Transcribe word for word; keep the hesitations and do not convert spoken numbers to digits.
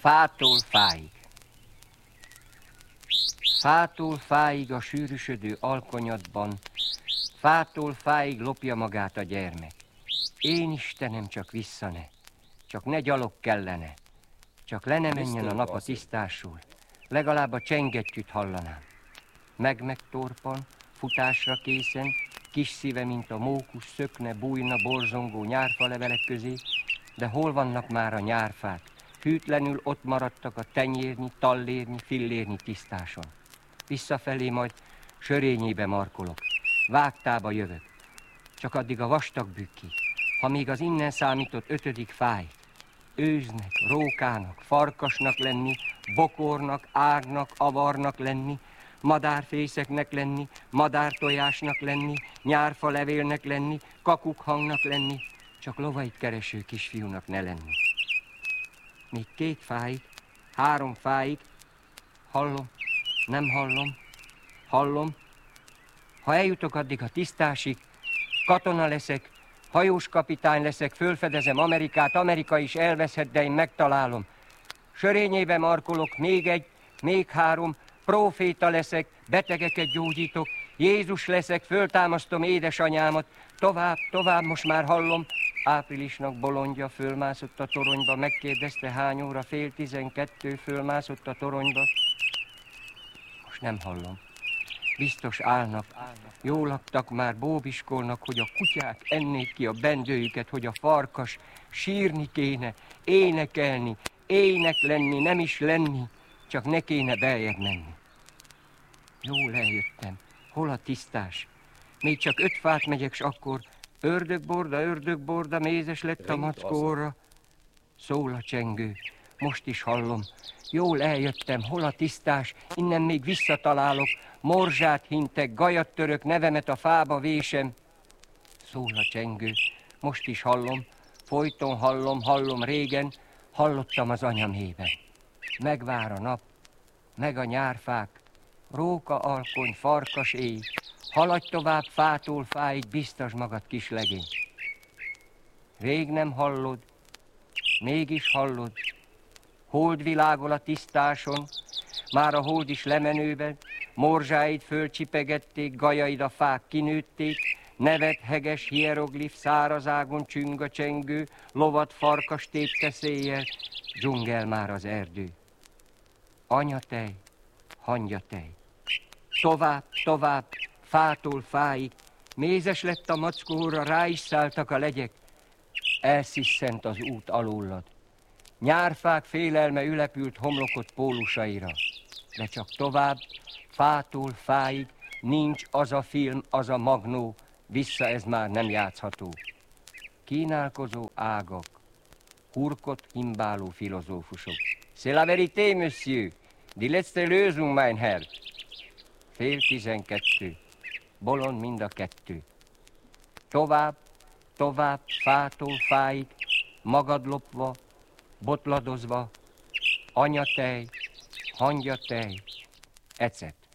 Fától fáig. Fától fáig a sűrűsödő alkonyatban, fától fáig lopja magát a gyermek. Én Istenem, csak vissza ne, csak ne gyalog kellene, csak le ne menjen a nap a tisztásul, legalább a csengettyűt hallanám. Meg-meg torpan, futásra készen, kis szíve, mint a mókus, szökne, bújna, borzongó nyárfa levelek közé, de hol vannak már a nyárfák? Hűtlenül ott maradtak a tenyérnyi, tallérnyi, fillérnyi tisztáson. Visszafelé majd sörényébe markolok, vágtába jövök. Csak addig a vastag bükkig, ha még az innen számított ötödik fáj, őznek, rókának, farkasnak lenni, bokornak, árnak, avarnak lenni, madárfészeknek lenni, madártojásnak lenni, nyárfa levélnek lenni, kakukhangnak lenni, csak lovait kereső kisfiúnak ne lenni. Még két fáig, három fáig, hallom, nem hallom, hallom. Ha eljutok addig a tisztásig, katona leszek, hajós kapitány leszek, fölfedezem Amerikát, Amerika is elveszhet, de én megtalálom. Sörényébe markolok, még egy, még három, próféta leszek, betegeket gyógyítok, Jézus leszek, föltámasztom édesanyámat, tovább, tovább, most már hallom. Áprilisnak bolondja fölmászott a toronyba, megkérdezte hány óra, fél tizenkettő, fölmászott a toronyba. Most nem hallom. Biztos állnak, jól laktak már, bóbiskolnak, hogy a kutyák ennék ki a bendőjüket, hogy a farkas sírni kéne, énekelni, ének lenni, nem is lenni, csak ne kéne beljebb menni. Jól eljöttem, hol a tisztás? Még csak öt fát megyek, s akkor ördögborda, ördögborda, mézes lett a mackóra. Szól a csengő, most is hallom. Jól eljöttem, hol a tisztás? Innen még visszatalálok. Morzsát hintek, gajat török, nevemet a fába vésem. Szól a csengő, most is hallom. Folyton hallom, hallom régen, hallottam az anyamében. Megvár a nap, meg a nyárfák, róka alkony, farkas éj. Haladj tovább fától fáig, biztos magad kis legény. Rég nem hallod, mégis hallod, hold világol a tisztáson, már a hold is lemenőben, morzsáid fölcsipegették, gajaid a fák kinőtték, nevet heges hieroglif, szárazágon csüng a csengő, lovat farkas tépte széjjel, dzsungel már az erdő. Anyatej, hangyatej, tovább, tovább, fától fáig, mézes lett a mackóra, rá is szálltak a legyek, elsziszent az út alólad. Nyárfák félelme ülepült homlokot pólusaira, de csak tovább, fától fáig, nincs az a film, az a magnó, vissza ez már nem játszható. Kínálkozó ágak, hurkot himbáló filozófusok. C'est la vérité, monsieur, die letzte Lösung, mein Herr. Fél tizenkettő, bolond mind a kettő. Tovább, tovább, fától fáig, magad lopva, botladozva, anyatej, hangyatej, ecet.